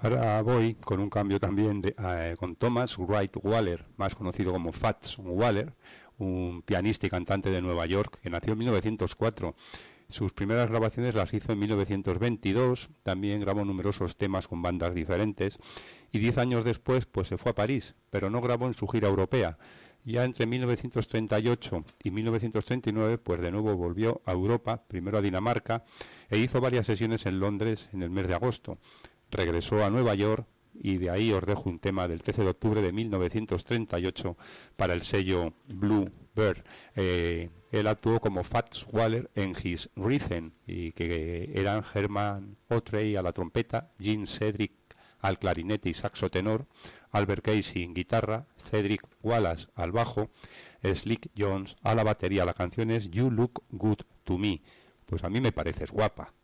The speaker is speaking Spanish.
Ahora voy con un cambio también con Thomas Wright Waller, más conocido como Fats Waller, un pianista y cantante de Nueva York que nació en 1904. Sus primeras grabaciones las hizo en 1922, también grabó numerosos temas con bandas diferentes y 10 años después pues se fue a París, pero no grabó en su gira europea. Ya entre 1938 y 1939 pues de nuevo volvió a Europa, primero a Dinamarca, e hizo varias sesiones en Londres en el mes de agosto. Regresó a Nueva York y de ahí os dejo un tema del 13 de octubre de 1938 para el sello Blue Bird. Él actuó como Fats Waller en His Rhythm, y que eran Herman Otrey a la trompeta, Gene Cedric al clarinete y saxo tenor, Albert Casey en guitarra, Cedric Wallace al bajo, Slick Jones a la batería. La canción es You Look Good to Me. Pues a mí me pareces guapa.